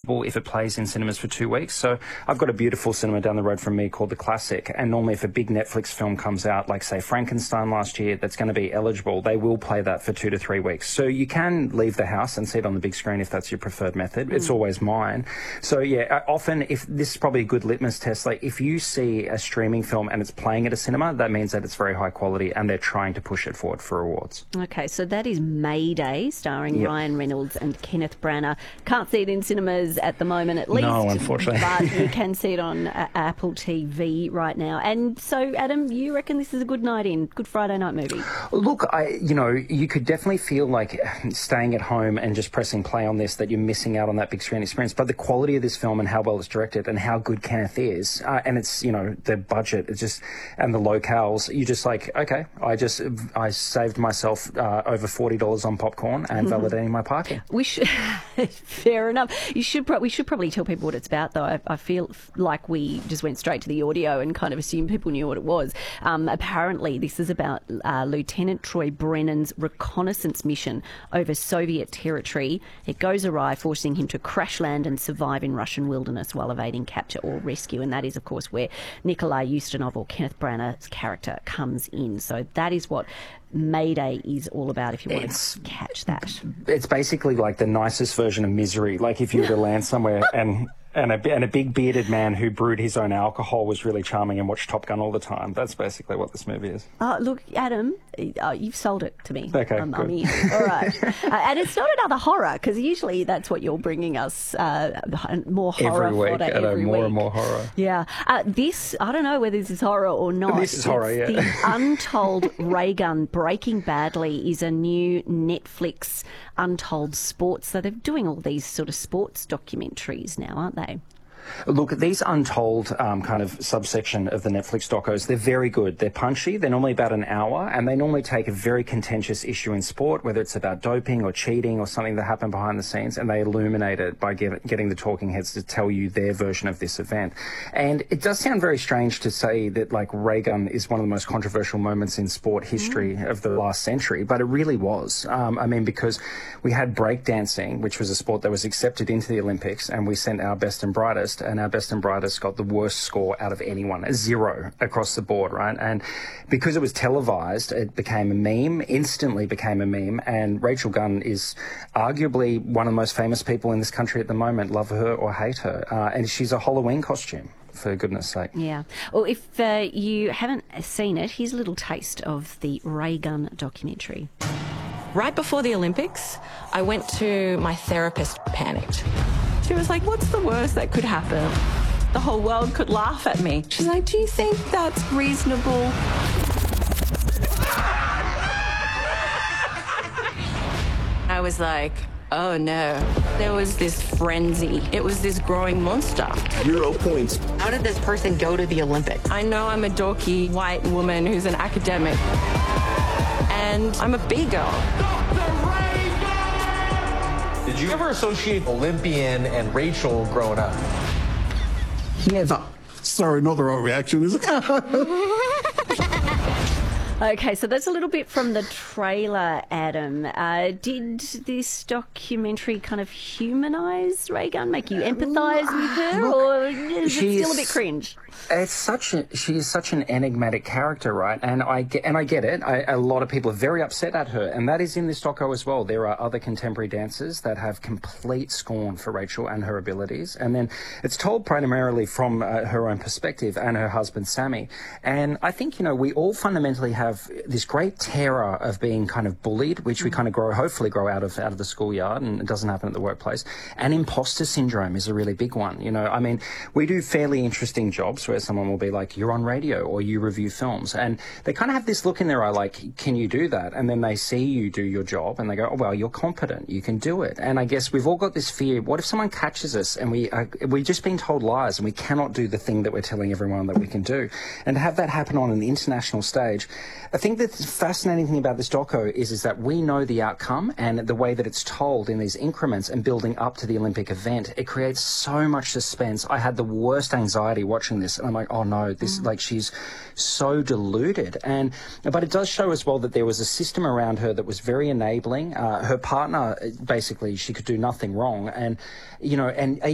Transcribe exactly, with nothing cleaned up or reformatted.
if it plays in cinemas for two weeks. So I've got a beautiful cinema down the road from me called The Classic, and normally if a big Netflix film comes out, like say Frankenstein last year, that's going to be eligible, they will play that for two to three weeks. So you can leave the house and see it on the big screen if that's your preferred method. Mm. It's always mine. So yeah, often if this is probably a good litmus test, like if you see a streaming film and it's playing at a cinema, that means that it's very high quality and they're trying to push it forward for awards. Okay, so that is Mayday, starring Yep. Ryan Reynolds and Kenneth Branagh. Can't see it in cinemas at the moment, at least. No, unfortunately. But you can see it on uh, Apple T V right now. And so, Adam, you reckon this is a good night in, good Friday night movie? Look, I, you know, you could definitely feel like staying at home and just pressing play on this, that you're missing out on that big screen experience. But the quality of this film and how well it's directed and how good Kenneth is, uh, and it's, you know, the budget, it's just, and the locales, you just like, okay, I just, I saved myself uh, over forty dollars on popcorn and validating my parking. We should, fair enough. You should, pro- we should probably tell people what it's about, though. I, I feel like we just went straight to the audio and kind of assumed people knew what it was. Um, apparently, this is about uh, Lieutenant Troy Brennan's reconnaissance mission over Soviet territory. It goes awry, forcing him to crash land and survive in Russian wilderness while evading capture or rescue. And that is, of course, where Nikolai Ustinov, or Kenneth Branagh's character, comes in. So that is what Mayday is all about, if you want it's, to catch that. It's basically like the nicest version of Misery. Like if you were to land somewhere and and a, and a big bearded man who brewed his own alcohol was really charming and watched Top Gun all the time. That's basically what this movie is. Uh, look, Adam, uh, you've sold it to me. Okay, um, good. I mean, all right. uh, and it's not another horror, because usually that's what you're bringing us, uh, more horror every week, fodder and every more week. and more horror. Yeah. Uh, this, I don't know whether this is horror or not. This is horror, it's yeah. The Untold Ray Gun Breaking Badly is a new Netflix Untold Sports. So they're doing all these sort of sports documentaries now, aren't they? Look, these Untold um, kind of subsection of the Netflix docos, they're very good. They're punchy. They're normally about an hour, and they normally take a very contentious issue in sport, whether it's about doping or cheating or something that happened behind the scenes, and they illuminate it by get, getting the talking heads to tell you their version of this event. And it does sound very strange to say that, like, Ray Gun is one of the most controversial moments in sport history mm. of the last century, but it really was. Um, I mean, because we had breakdancing, which was a sport that was accepted into the Olympics, and we sent our best and brightest, and our best and brightest got the worst score out of anyone, a zero across the board, right? And because it was televised, it became a meme, instantly became a meme, and Rachel Gunn is arguably one of the most famous people in this country at the moment, love her or hate her, uh, and she's a Halloween costume, for goodness sake. Yeah. Well, if uh, you haven't seen it, here's a little taste of the Ray Gun documentary. Right before the Olympics, I went to my therapist, panicked. She was like, what's the worst that could happen? The whole world could laugh at me. She's like, do you think that's reasonable? I was like, oh no. There was this frenzy. It was this growing monster. Zero points. How did this person go to the Olympics? I know I'm a dorky white woman who's an academic. And I'm a B-girl. Did you ever associate Olympian and Rachel growing up? Never. Sorry, not the right reaction, is it? Okay, so that's a little bit from the trailer, Adam. Uh, did this documentary kind of humanise Ray Gunn, make you empathise with her, Look, or is it still a bit cringe? It's such a, she is such an enigmatic character, right? And I get, and I get it. I, a lot of people are very upset at her, and that is in this doco as well. There are other contemporary dancers that have complete scorn for Rachel and her abilities, and then it's told primarily from uh, her own perspective and her husband Sammy. And I think, you know, we all fundamentally have this great terror of being kind of bullied, which we kind of grow, hopefully grow out of out of the schoolyard, and it doesn't happen at the workplace. And imposter syndrome is a really big one. You know, I mean, we do fairly interesting jobs where someone will be like, you're on radio or you review films, and they kind of have this look in their eye like, can you do that? And then they see you do your job and they go, oh, well, you're competent, you can do it. And I guess we've all got this fear, what if someone catches us and we are, we're just being told lies and we cannot do the thing that we're telling everyone that we can do? And to have that happen on an international stage, I think that the fascinating thing about this doco is, is that we know the outcome, and the way that it's told in these increments and building up to the Olympic event, it creates so much suspense. I had the worst anxiety watching this, and I'm like, oh no, this mm. like she's so deluded. And but it does show as well that there was a system around her that was very enabling. Uh, her partner, basically, she could do nothing wrong, and you know, and